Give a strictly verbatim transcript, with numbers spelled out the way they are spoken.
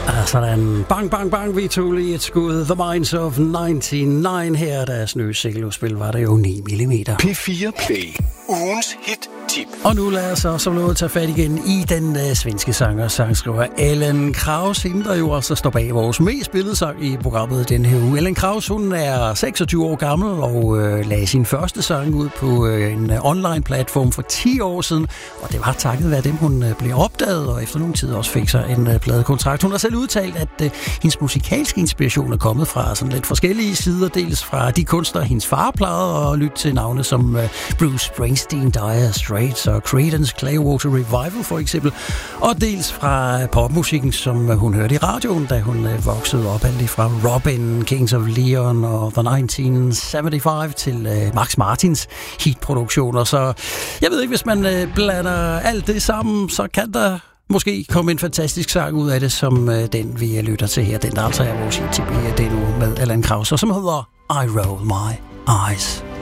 Ah, sådan. Bang, bang, bang. Vi tog lige et skud. The Minds of nioghalvfems. Her deres nye single-udspil var det jo ni millimeter. P fire Play. Ugens hit tip. Og nu lader jeg så som noget tage fat igen i den uh, svenske sanger, sangskriver Ellen Krause, hende der jo også står bag vores mest spillede sang i programmet den her uge. Ellen Krause, hun er seksogtyve år gammel og uh, lagde sin første sang ud på uh, en uh, online-platform for ti år siden. Og det var takket være dem, hun uh, blev opdaget, og efter nogen tid også fik sig en uh, pladekontrakt. Hun har selv udtalt, at uh, hendes musikalske inspiration er kommet fra sådan lidt forskellige sider, dels fra de kunstnere, hendes far plejede at lytte til navne som uh, Bruce Springsteen, Dire Straits og Creedence Clearwater Revival for eksempel, og dels fra popmusikken, som hun hørte i radioen, da hun uh, voksede op, alt fra Robin, Kings of Leon og The nitten syvoghalvfems til uh, Max Martins hitproduktioner. Så jeg ved ikke, hvis man uh, blander alt det sammen, så kan der måske komme en fantastisk sang ud af det, som uh, den, vi lytter til her. Den, der altså er vores hit til den uge med Ellen Krause, som hedder I Roll My Eyes.